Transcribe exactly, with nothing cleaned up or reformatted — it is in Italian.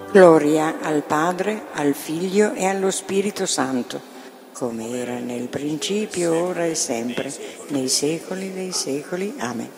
Gloria al Padre, al Figlio e allo Spirito Santo, come era nel principio, ora e sempre, nei secoli dei secoli. Amen.